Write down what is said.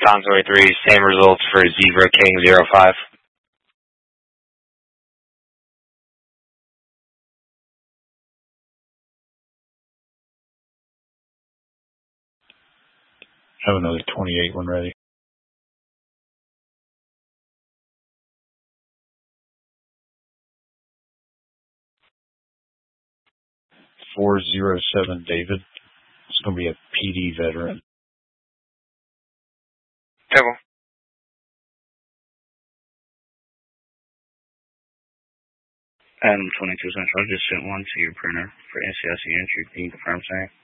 Consoy 3, same results for Zebra King 05. Have another 28 one ready. .407 David. It's going to be a PD veteran. Table. Adam 22 Central, I just sent one to your printer for NCIC entry. Can you confirm same?